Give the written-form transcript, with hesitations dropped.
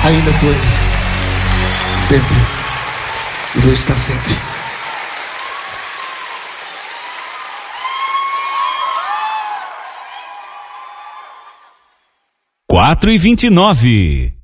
Ainda estou aí, sempre, e vou estar sempre. Quatro e 29.